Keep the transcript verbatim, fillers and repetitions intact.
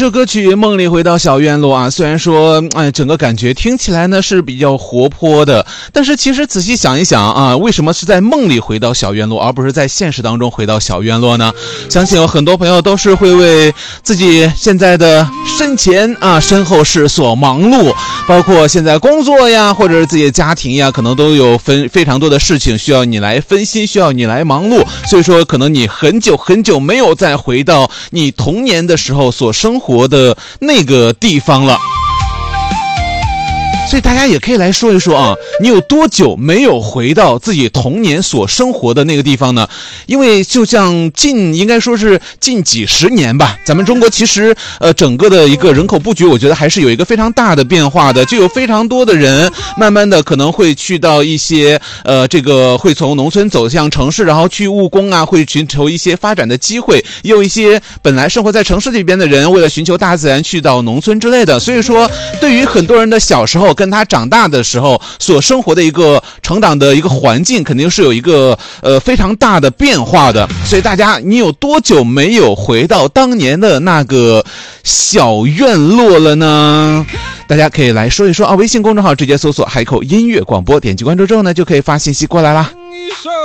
首歌曲《梦里回到小院落》啊，虽然说哎，整个感觉听起来呢是比较活泼的，但是其实仔细想一想啊，为什么是在梦里回到小院落，而不是在现实当中回到小院落呢？相信有很多朋友都是会为自己现在的身前啊身后事所忙碌，包括现在工作呀，或者是自己的家庭呀，可能都有分非常多的事情需要你来分心，需要你来忙碌，所以说可能你很久很久没有再回到你童年的时候所生活的那个地方了。所以大家也可以来说一说啊，你有多久没有回到自己童年所生活的那个地方呢？因为就像近应该说是近几十年吧，咱们中国其实呃整个的一个人口布局，我觉得还是有一个非常大的变化的，就有非常多的人慢慢的可能会去到一些呃这个会从农村走向城市，然后去务工啊，会寻求一些发展的机会，也有一些本来生活在城市里边的人为了寻求大自然去到农村之类的。所以说对于很多人的小时候跟他长大的时候所生活的一个成长的一个环境肯定是有一个呃非常大的变化的。所以大家你有多久没有回到当年的那个小院落了呢？大家可以来说一说啊，微信公众号直接搜索海口音乐广播，点击关注之后呢就可以发信息过来啦。